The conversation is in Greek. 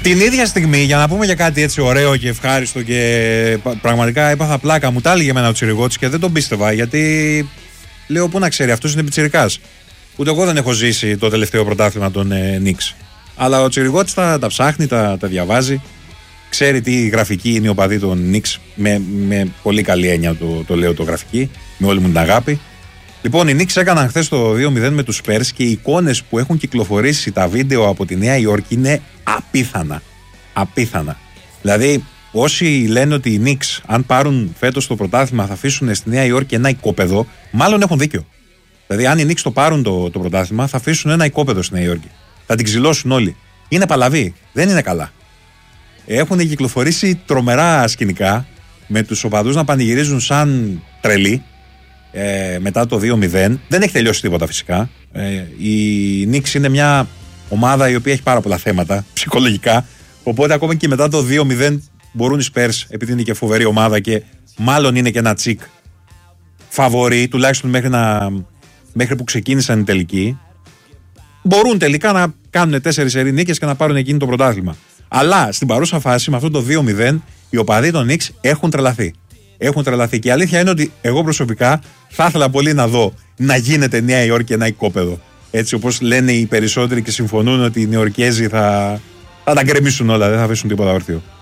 Την ίδια στιγμή, για να πούμε για κάτι έτσι ωραίο και ευχάριστο και πραγματικά έπαθα πλάκα, μου τα έλεγε εμένα ο Τσιριγώτης και δεν τον πίστευα, γιατί λέω πού να ξέρει, αυτός είναι πιτσιρικάς. Ούτε εγώ δεν έχω ζήσει το τελευταίο πρωτάθλημα των Knicks. Αλλά ο Τσιριγώτης τα ψάχνει, τα διαβάζει. Ξέρει τι γραφική είναι οι οπαδοί των Knicks. Με πολύ καλή έννοια το λέω το γραφική. Με όλη μου την αγάπη. Λοιπόν, οι Knicks έκαναν χθες το 2-0 με τους Spurs και οι εικόνες που έχουν κυκλοφορήσει τα βίντεο από τη Νέα Υόρκη είναι απίθανα. Απίθανα. Δηλαδή, όσοι λένε ότι οι Knicks, αν πάρουν φέτος το πρωτάθλημα, θα αφήσουν στη Νέα Υόρκη ένα οικόπεδο, μάλλον έχουν δίκιο. Δηλαδή, αν οι Knicks το πάρουν το πρωτάθλημα, θα αφήσουν ένα οικόπεδο στη Νέα Υόρκη. Θα την ξυλώσουν όλοι. Είναι παλαβή. Δεν είναι καλά. Έχουν κυκλοφορήσει τρομερά σκηνικά με τους οπαδούς να πανηγυρίζουν σαν τρελοί μετά το 2-0. Δεν έχει τελειώσει τίποτα φυσικά. Η Knicks είναι μια ομάδα η οποία έχει πάρα πολλά θέματα ψυχολογικά. Οπότε ακόμα και μετά το 2-0 μπορούν οι Spurs, επειδή είναι και φοβερή ομάδα και μάλλον είναι και ένα τσικ φαβορί, τουλάχιστον μέχρι που ξεκίνησαν οι τελικοί, μπορούν τελικά να κάνουν 4 σερί νίκες και να πάρουν εκείνη το πρωτάθλημα. Αλλά στην παρούσα φάση, με αυτό το 2-0, οι οπαδοί των Knicks έχουν τρελαθεί. Έχουν τρελαθεί. Και η αλήθεια είναι ότι εγώ προσωπικά θα ήθελα πολύ να δω να γίνεται Νέα Υόρκη ένα οικόπεδο. Έτσι όπως λένε οι περισσότεροι και συμφωνούν ότι οι Νεοϊορκέζοι θα τα γκρεμίσουν όλα, δεν θα αφήσουν τίποτα όρθιο.